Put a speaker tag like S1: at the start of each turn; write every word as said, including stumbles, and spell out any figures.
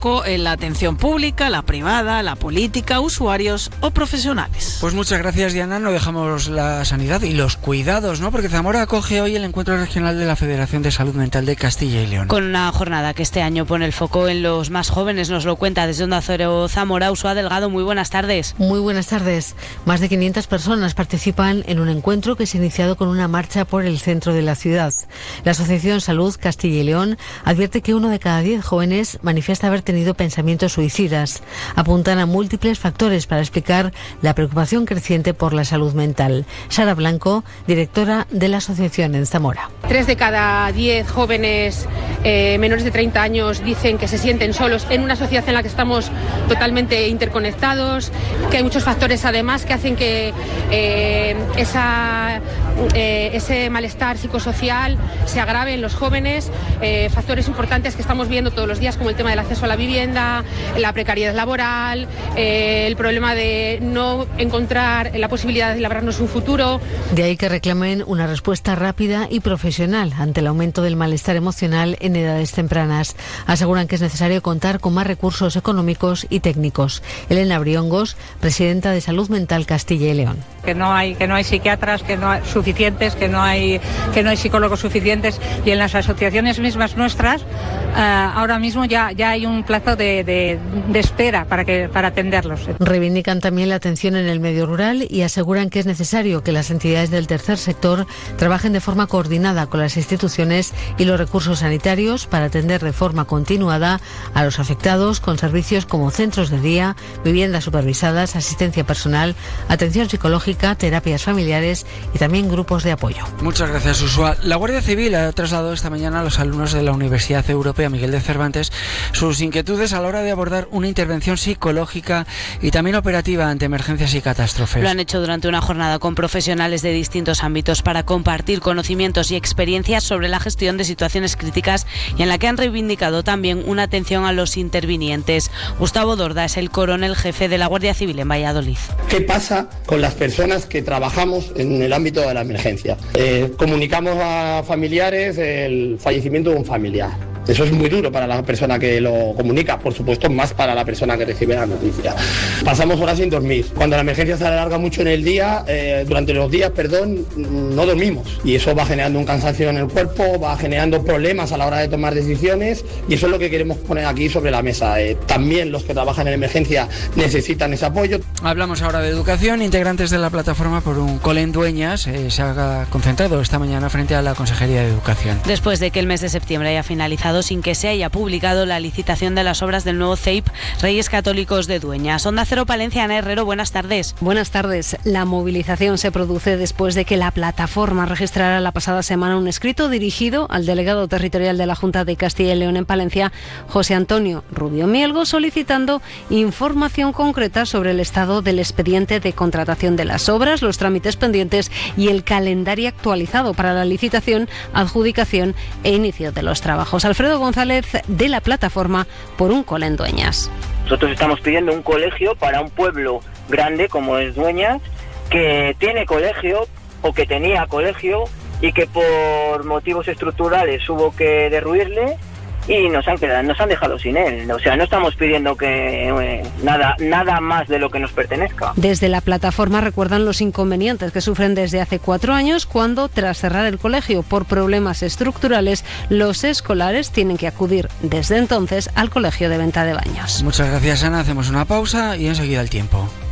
S1: en la atención pública, la privada, la política, usuarios o profesionales.
S2: Pues muchas gracias, Diana. No dejamos la sanidad y los cuidados, ¿no? Porque Zamora acoge hoy el encuentro regional de la Federación de Salud Mental de Castilla y León.
S3: Con una jornada que este año pone el foco en los más jóvenes, nos lo cuenta desde Onda Cero Zamora, Ursúa Delgado. Muy buenas tardes.
S4: Muy buenas tardes. Más de quinientas personas participan en un encuentro que se ha iniciado con una marcha por el centro de la ciudad. La Asociación Salud Castilla y León advierte que uno de cada diez jóvenes manifiesta haber tenido pensamientos suicidas. Apuntan a múltiples factores para explicar la preocupación creciente por la salud mental. Sara Blanco, directora de la asociación en Zamora.
S5: Tres de cada diez jóvenes eh, menores de treinta años dicen que se sienten solos en una sociedad en la que estamos totalmente interconectados, que hay muchos factores además que hacen que eh, esa, eh, ese malestar psicosocial se agrave en los jóvenes. Eh, factores importantes que estamos viendo todos los días, como el tema del acceso a la vivienda, la precariedad laboral, eh, el problema de no encontrar la posibilidad de labrarnos un futuro.
S4: De ahí que reclamen una respuesta rápida y profesional ante el aumento del malestar emocional en edades tempranas. Aseguran que es necesario contar con más recursos económicos y técnicos. Elena Briongos, presidenta de Salud Mental Castilla y León.
S6: Que no hay que no hay psiquiatras que no hay suficientes, que no hay que no hay psicólogos suficientes, y en las asociaciones mismas nuestras uh, ahora mismo ya ya hay un plazo de, de, de espera para que para atenderlos.
S4: Reivindican también la atención en el medio rural y aseguran que es necesario que las entidades del tercer sector trabajen de forma coordinada con las instituciones y los recursos sanitarios para atender de forma continuada a los afectados con servicios como centros de día, viviendas supervisadas, asistencia personal, atención psicológica, terapias familiares y también grupos de apoyo.
S2: Muchas gracias, Ursúa. La Guardia Civil ha trasladado esta mañana a los alumnos de la Universidad Europea Miguel de Cervantes sus inquietudes a la hora de abordar una intervención psicológica y también operativa ante emergencias y catástrofes.
S3: Lo han hecho durante una jornada con profesionales de distintos ámbitos para compartir conocimientos y experiencias sobre la gestión de situaciones críticas, y en la que han reivindicado también una atención a los intervinientes. Gustavo Dorda es el coronel jefe de la Guardia Civil en Valladolid.
S7: ¿Qué pasa con las personas que trabajamos en el ámbito de la emergencia? Eh, comunicamos a familiares el fallecimiento de un familiar. Eso es muy duro para la persona que lo comunica, por supuesto, más para la persona que recibe la noticia. Pasamos horas sin dormir. Cuando la emergencia se alarga mucho en el día, eh, durante los días, perdón, no dormimos. Y eso va generando un cansancio en el cuerpo, va generando problemas a la hora de tomar decisiones, y eso es lo que queremos poner aquí sobre la mesa. Eh, también los que trabajan en emergencia necesitan ese apoyo.
S2: Hablamos ahora de educación. Integrantes de la plataforma por un cole en Dueñas eh, se ha concentrado esta mañana frente a la Consejería de Educación.
S3: Después de que el mes de septiembre haya finalizado sin que se haya publicado la licitación de las obras del nuevo C E I P Reyes Católicos de Dueñas. Onda Cero Palencia, Ana Herrero, buenas tardes.
S8: Buenas tardes. La movilización se produce después de que la plataforma registrara la pasada semana un escrito dirigido al delegado territorial de la Junta de Castilla y León en Palencia, José Antonio Rubio Mielgo, solicitando información concreta sobre el estado del expediente de contratación de las obras, los trámites pendientes y el calendario actualizado para la licitación, adjudicación e inicio de los trabajos. Alfredo González, de la plataforma por un cole en Dueñas.
S9: Nosotros estamos pidiendo un colegio para un pueblo grande como es Dueñas, que tiene colegio o que tenía colegio y que por motivos estructurales hubo que derruirle y nos han quedado, nos han dejado sin él. O sea, no estamos pidiendo que eh, nada, nada más de lo que nos pertenezca.
S8: Desde la plataforma recuerdan los inconvenientes que sufren desde hace cuatro años cuando, tras cerrar el colegio por problemas estructurales, los escolares tienen que acudir desde entonces al colegio de Venta de Baños.
S2: Muchas gracias, Ana. Hacemos una pausa y enseguida el tiempo.